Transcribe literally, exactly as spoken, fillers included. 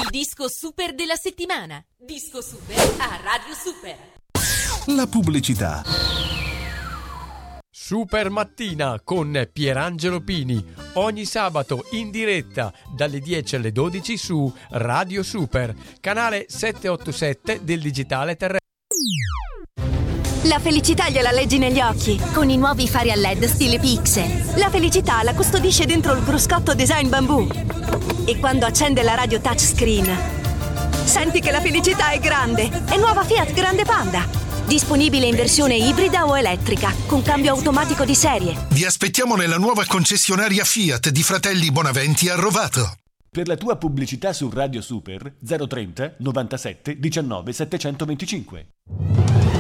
Il disco super della settimana. Disco super a Radio Super. La pubblicità. Super Mattina con Pierangelo Pini, ogni sabato in diretta dalle dieci alle dodici su Radio Super, canale settecentottantasette del digitale terrestre. La felicità gliela leggi negli occhi con i nuovi fari a L E D stile Pixel. La felicità la custodisce dentro il cruscotto design bambù. E quando accende la radio touchscreen, senti che la felicità è grande. È nuova Fiat Grande Panda. Disponibile in versione ibrida o elettrica, con cambio automatico di serie. Vi aspettiamo nella nuova concessionaria Fiat di Fratelli Bonaventi a Rovato. Per la tua pubblicità su Radio Super zero trenta novantasette diciannove settecentoventicinque.